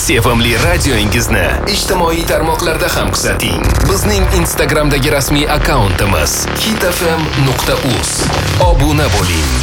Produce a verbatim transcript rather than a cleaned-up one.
sevimli radioingizni ijtimoiy tarmoqlarda ham kuzating. Bizning Instagramdagi rasmiy akkauntimiz hit f m nuqta uz. Obuna bo'ling.